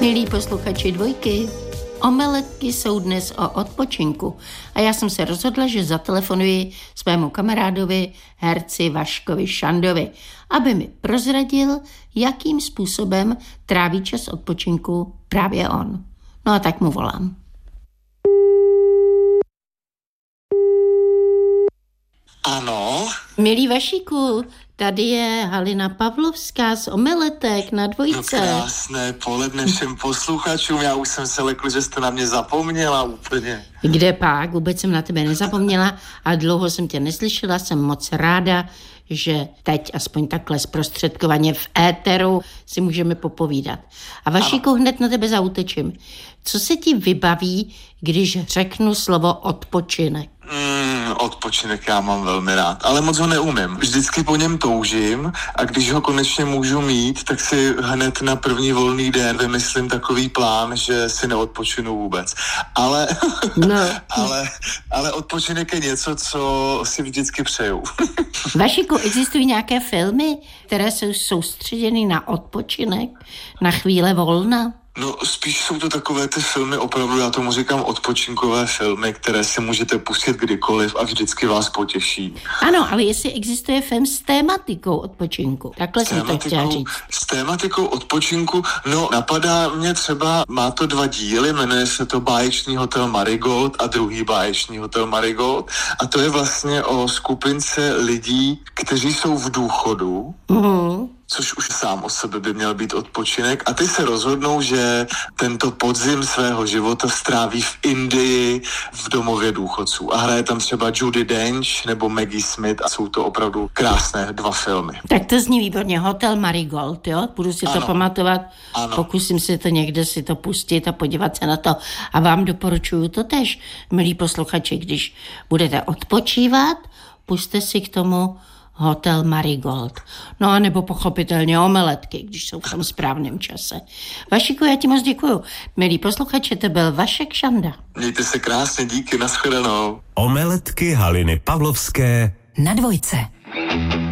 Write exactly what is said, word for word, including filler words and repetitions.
Milí posluchači Dvojky, omeletky jsou dnes o odpočinku a já jsem se rozhodla, že zatelefonuji svému kamarádovi, herci Vaškovi Šandovi, aby mi prozradil, jakým způsobem tráví čas odpočinku právě on. No a tak mu volám. Ano? Milý Vašíku, tady je Halina Pavlovská z Omeletek na Dvojce. No krásné poledne všem posluchačům, já už jsem se lekl, že jste na mě zapomněla úplně. Kde pak? Vůbec jsem na tebe nezapomněla a dlouho jsem tě neslyšela, jsem moc ráda, že teď aspoň takhle zprostředkovaně v éteru si můžeme popovídat. A Vašíku, hned na tebe zaútočím. Co se ti vybaví, když řeknu slovo odpočinek? Mm, odpočinek já mám velmi rád, ale moc ho neumím. Vždycky po něm toužím a když ho konečně můžu mít, tak si hned na první volný den vymyslím takový plán, že si neodpočinu vůbec. Ale, no. ale, ale odpočinek je něco, co si vždycky přeju. Vašíku, existují nějaké filmy, které jsou soustředěny na odpočinek, na chvíle volna? No spíš jsou to takové ty filmy, opravdu já tomu říkám odpočinkové filmy, které si můžete pustit kdykoliv a vždycky vás potěší. Ano, ale jestli existuje film s tématikou odpočinku, takhle jsem to chtěla říct. S tématikou odpočinku, no napadá mě třeba, má to dva díly, jmenuje se to Báječný hotel Marigold a druhý Báječný hotel Marigold a to je vlastně o skupince lidí, kteří jsou v důchodu, uhum. což už sám o sebe by měl být odpočinek a ty se rozhodnou, že tento podzim svého života stráví v Indii v domově důchodců a hraje tam třeba Judi Dench nebo Maggie Smith a jsou to opravdu krásné dva filmy. Tak to zní výborně, Hotel Marigold, jo? Budu si ano. to pamatovat, ano. Pokusím si to někde si to pustit a podívat se na to a vám doporučuju to tež, milí posluchači, když budete odpočívat, pusťte si k tomu Hotel Marigold. No a nebo pochopitelně omeletky, když jsou v tom správném čase. Vašíku, já ti moc děkuju. Milí posluchači, to byl Vašek Šanda. Mějte se krásně, díky, nashledanou. Omeletky Haliny Pavlovské na Dvojce.